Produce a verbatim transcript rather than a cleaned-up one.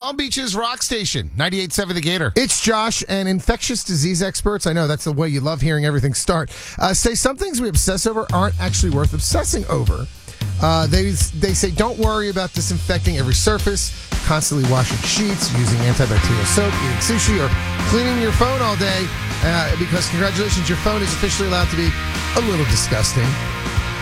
Palm Beach's Rock Station, ninety-eight point seven The Gator. It's Josh, and infectious disease experts, I know that's the way you love hearing everything start, uh, say some things we obsess over aren't actually worth obsessing over. Uh, they they say don't worry about disinfecting every surface, constantly washing sheets, using antibacterial soap, eating sushi, or cleaning your phone all day, uh, because congratulations, your phone is officially allowed to be a little disgusting.